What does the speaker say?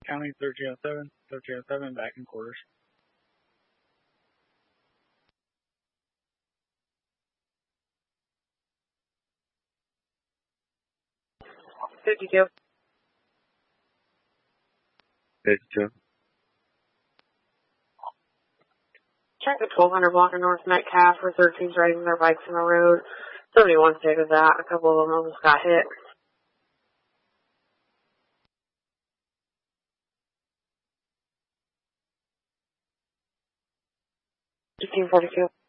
County, 1307, back in quarters. $52. 52. Check the 1200 block of North Metcalf for 13s riding their bikes on the road. Somebody wants to take that. A couple of them almost got hit. 1542.